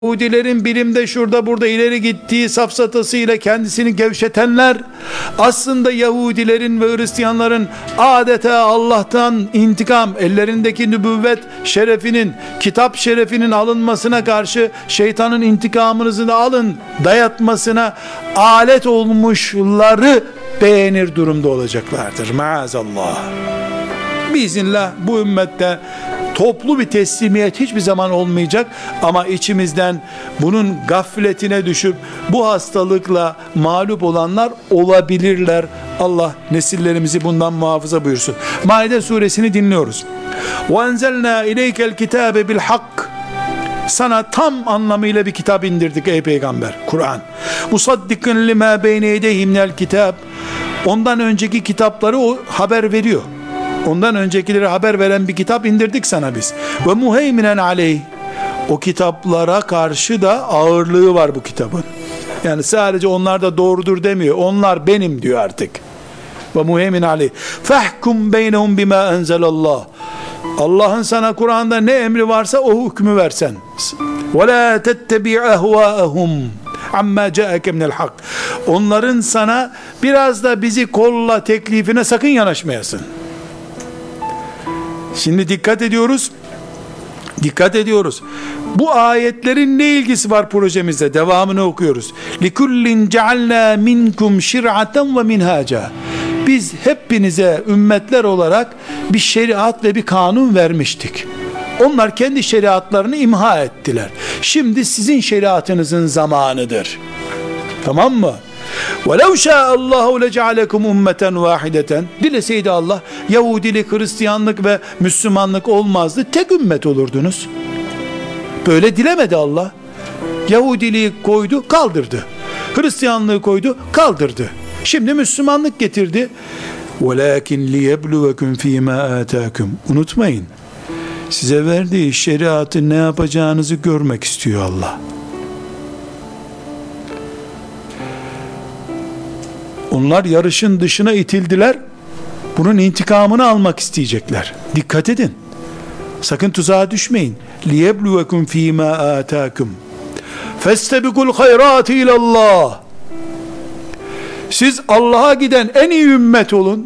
Yahudilerin bilimde şurada burada ileri gittiği safsatasıyla kendisini gevşetenler, aslında Yahudilerin ve Hristiyanların adeta Allah'tan intikam, ellerindeki nübüvvet şerefinin, kitap şerefinin alınmasına karşı şeytanın intikamınızı da alın dayatmasına alet olmuşları beğenir durumda olacaklardır. Maazallah. Biiznillah bu ümmette toplu bir teslimiyet hiçbir zaman olmayacak, ama içimizden bunun gafletine düşüp bu hastalıkla mağlup olanlar olabilirler. Allah nesillerimizi bundan muhafaza buyursun. Maide suresini dinliyoruz. وَاَنْزَلْنَا اِلَيْكَ الْكِتَابَ بِالْحَقِّ Sana tam anlamıyla bir kitap indirdik ey peygamber, Kur'an. مُصَدِّقًا لِمَا بَيْنَ يَدَيْهِ مِنَ الْكِتَابِ Ondan önceki kitapları o haber veriyor. Ondan öncekileri haber veren bir kitap indirdik sana biz. Ve muheyminen aleyh. O kitaplara karşı da ağırlığı var bu kitabın. Yani sadece onlar da doğrudur demiyor. Onlar benim diyor artık. Ve muheymin aleyh. Fahkum beynehum bima enzelallah. Allah'ın sana Kur'an'da ne emri varsa o hükmü versen. Ve la tettebi ehvaehum amma ca'eke minel hak. Onların sana biraz da bizi kolla teklifine sakın yanaşmayasın. Şimdi dikkat ediyoruz. Dikkat ediyoruz. Bu ayetlerin ne ilgisi var projemizde? Devamını okuyoruz. لِكُلِّنْ جَعَلْنَا مِنْكُمْ شِرْعَةً وَمِنْهَاجًا Biz hepinize ümmetler olarak bir şeriat ve bir kanun vermiştik. Onlar kendi şeriatlarını imha ettiler. Şimdi sizin şeriatınızın zamanıdır. Tamam mı? وَلَوْ شَاءَ اللّٰهُ لَجَعَلَكُمْ اُمَّةً وَاحِدَةً Dileseydi Allah, Yahudilik, Hristiyanlık ve Müslümanlık olmazdı. Tek ümmet olurdunuz. Böyle dilemedi Allah. Yahudiliği koydu, kaldırdı. Hristiyanlığı koydu, kaldırdı. Şimdi Müslümanlık getirdi. وَلَاكِنْ لِيَبْلُوَكُمْ ف۪ي مَا آتَاكُمْ Unutmayın, size verdiği şeriatı ne yapacağınızı görmek istiyor Allah. Onlar yarışın dışına itildiler. Bunun intikamını almak isteyecekler. Dikkat edin. Sakın tuzağa düşmeyin. لِيَبْلُوَكُمْ ف۪ي مَا آتَاكُمْ فَاسْتَبِقُوا الْخَيْرَاتِ اِلَى اللّٰهِ Siz Allah'a giden en iyi ümmet olun.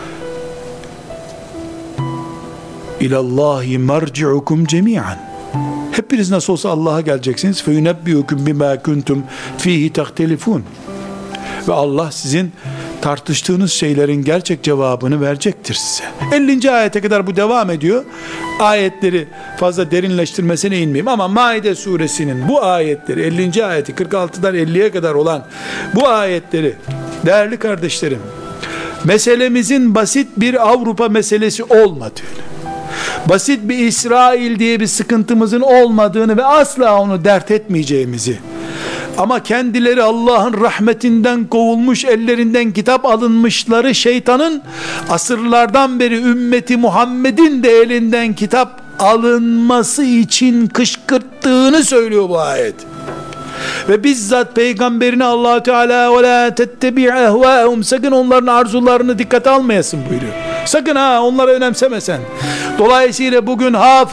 اِلَى اللّٰهِ مَرْجِعُكُمْ جَمِيعًا Hepiniz nasıl olsa Allah'a geleceksiniz. فَيُنَبِّيُكُمْ بِمَا كُنْتُمْ ف۪يهِ تَخْتَلِفُونَ Ve Allah sizin tartıştığınız şeylerin gerçek cevabını verecektir size. 50. ayete kadar bu devam ediyor. Ayetleri fazla derinleştirmesine inmeyeyim ama Maide suresinin bu ayetleri, 50. ayeti 46'dan 50'ye kadar olan bu ayetleri, değerli kardeşlerim, meselemizin basit bir Avrupa meselesi olmadığını, basit bir İsrail diye bir sıkıntımızın olmadığını ve asla onu dert etmeyeceğimizi, ama kendileri Allah'ın rahmetinden kovulmuş, ellerinden kitap alınmışları şeytanın asırlardan beri ümmeti Muhammed'in de elinden kitap alınması için kışkırttığını söylüyor bu ayet. Ve bizzat peygamberine Allah Teala ve la tettebi ehvaehum sakın onların arzularını dikkate almayasın buyuruyor. Sakın ha, onları önemsemesen. Dolayısıyla bugün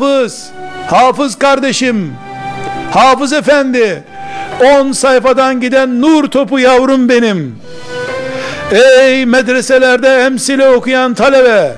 hafız kardeşim, hafız efendi, 10 sayfadan giden nur topu yavrum benim. Ey medreselerde emsile okuyan talebe,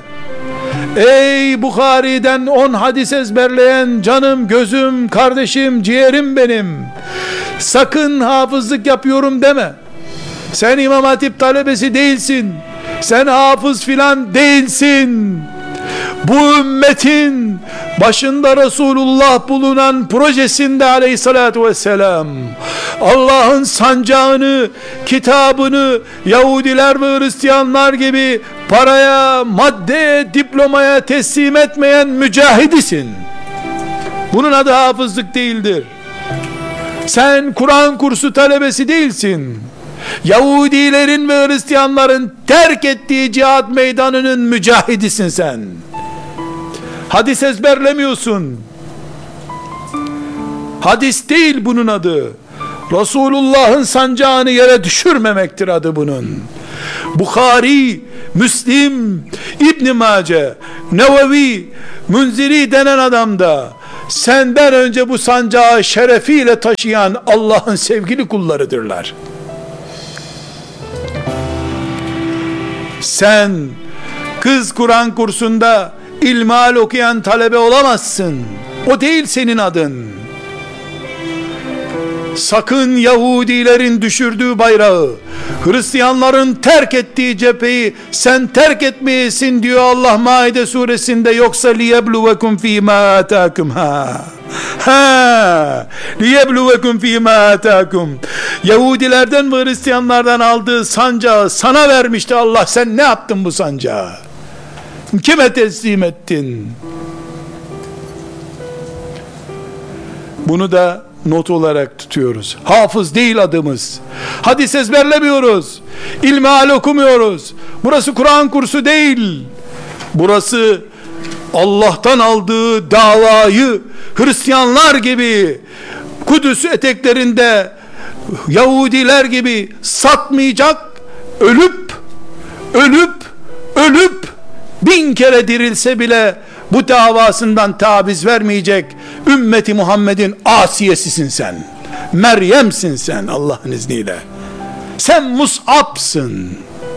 ey Bukhari'den 10 hadis ezberleyen canım, gözüm, kardeşim, ciğerim benim. Sakın hafızlık yapıyorum deme. Sen İmam Hatip talebesi değilsin. Sen hafız filan değilsin. Bu ümmetin başında Resulullah bulunan projesinde aleyhissalatu vesselam Allah'ın sancağını, kitabını Yahudiler ve Hristiyanlar gibi paraya, maddeye, diplomaya teslim etmeyen mücahidisin. Bunun adı hafızlık değildir. Sen Kur'an kursu talebesi değilsin. Yahudilerin ve Hristiyanların terk ettiği cihat meydanının mücahidisin sen. Hadis ezberlemiyorsun. Hadis değil bunun adı. Resulullah'ın sancağını yere düşürmemektir adı bunun. Bukhari, Müslim, İbn Mace, Nevevi, Münziri denen adam da senden önce bu sancağı şerefiyle taşıyan Allah'ın sevgili kullarıdırlar. Sen kız Kur'an kursunda ilmihal okuyan talebe olamazsın. O değil senin adın. Sakın Yahudilerin düşürdüğü bayrağı, Hristiyanların terk ettiği cepheyi sen terk etmeyesin diyor Allah Maide suresinde. Yoksa liyebluvekum fîmâ âtâkum. Liyebluvekum fîmâ âtâkum. Yahudilerden ve Hristiyanlardan aldığı sancağı sana vermişti Allah. Sen ne yaptın bu sancağı? Kime teslim ettin? Bunu da not olarak tutuyoruz. Hafız değil adımız. Hadis ezberlemiyoruz. İlmihal okumuyoruz. Burası Kur'an kursu değil. Burası Allah'tan aldığı davayı Hristiyanlar gibi, Kudüs eteklerinde Yahudiler gibi satmayacak, ölüp 1000 kere dirilse bile bu davasından taviz vermeyecek ümmeti Muhammed'in Asiyesisin sen. Meryem'sin sen Allah'ın izniyle. Sen Mus'ab'sın.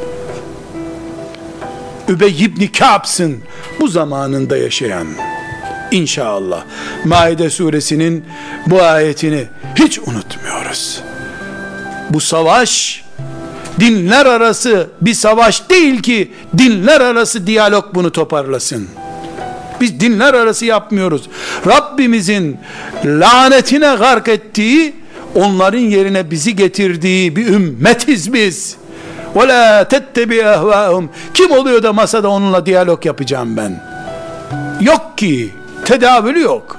Übey ibn Ka'b'sın. Bu zamanında yaşayan. İnşallah Maide suresinin bu ayetini hiç unutmuyoruz. Bu savaş dinler arası bir savaş değil ki dinler arası diyalog bunu toparlasın. Biz dinler arası yapmıyoruz. Rabbimizin lanetine gark ettiği, onların yerine bizi getirdiği bir ümmetiz biz. وَلَا تَتَّبِي اَهْوَاهُمْ. Kim oluyor da masada onunla diyalog yapacağım ben? Yok ki. Tedavülü yok.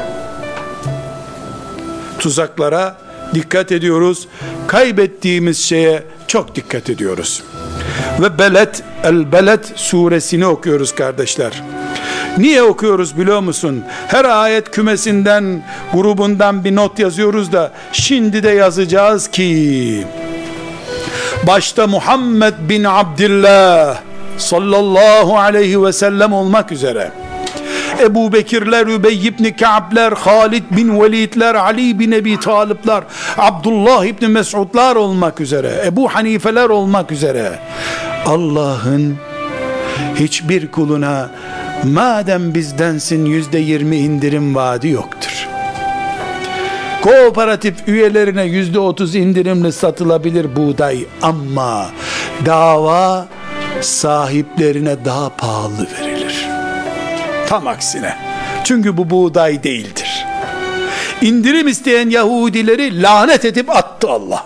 Tuzaklara dikkat ediyoruz. Kaybettiğimiz şeye çok dikkat ediyoruz. Ve El-Beled suresini okuyoruz kardeşler. Niye okuyoruz biliyor musun? Her ayet kümesinden, grubundan bir not yazıyoruz da şimdi de yazacağız ki başta Muhammed bin Abdullah sallallahu aleyhi ve sellem olmak üzere Ebu Bekirler, Übey ibn Ka'b'ler, Halid bin Velidler, Ali bin Ebi Talib'ler, Abdullah ibn Mes'ud'lar olmak üzere, Ebu Hanifeler olmak üzere Allah'ın hiçbir kuluna madem bizdensin %20 indirim vaadi yoktur. Kooperatif üyelerine %30 indirimle satılabilir buğday ama dava sahiplerine daha pahalı verilir. Tam aksine. Çünkü bu buğday değildir. İndirim isteyen Yahudileri lanet edip attı Allah.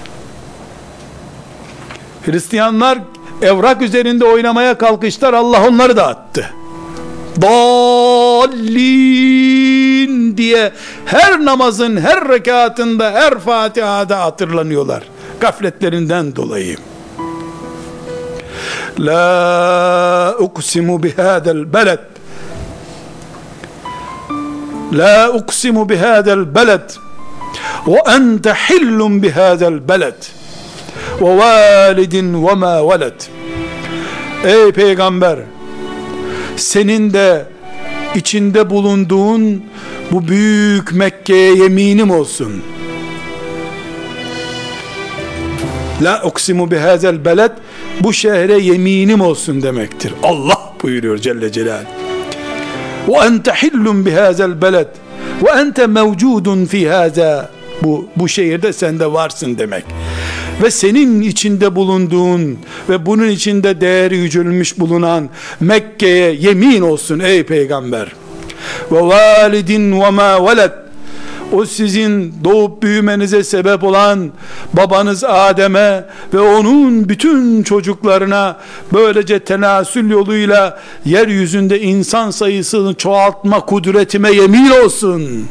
Hristiyanlar evrak üzerinde oynamaya kalkıştılar, Allah onları da attı. Dallin diye her namazın her rekatında, her Fatiha'da hatırlanıyorlar gafletlerinden dolayı. La uksimu bihadel beled, la uksimu bihadel beled ve ente hillun bihadel beled ve validin ve ma veled. Ey peygamber, senin de içinde bulunduğun bu büyük Mekke'ye yeminim olsun. La uksimu bihazel beled, bu şehre yeminim olsun demektir. Allah buyuruyor Celle Celal. Ve ente hillun bihazel beled ve ente mevcudun fi haza, bu şehirde sen de varsın demek. Ve senin içinde bulunduğun ve bunun içinde değeri yücelmiş bulunan Mekke'ye yemin olsun ey peygamber. Ve validin ve ma veled, o sizin doğup büyümenize sebep olan babanız Adem'e ve onun bütün çocuklarına böylece tenasül yoluyla yeryüzünde insan sayısını çoğaltma kudretime yemin olsun.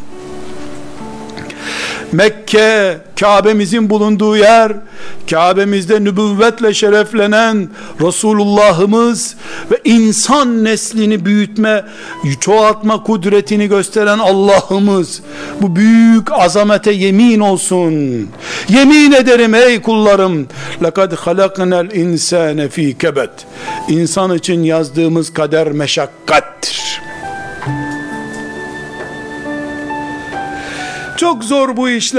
Mekke, Kabe'mizin bulunduğu yer, Kabe'mizde nübüvvetle şereflenen Resulullah'ımız ve insan neslini büyütme, çoğaltma kudretini gösteren Allah'ımız, bu büyük azamete yemin olsun. Yemin ederim ey kullarım, لَقَدْ خَلَقْنَا الْاِنْسَانَ ف۪ي كَبَدٍ. İnsan için yazdığımız kader meşakkattir. Çok zor bu işler.